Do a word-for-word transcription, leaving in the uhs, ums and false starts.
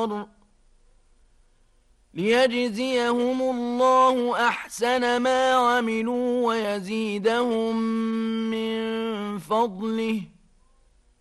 النار ليجزيهم الله أحسن ما عملوا ويزيدهم من فضله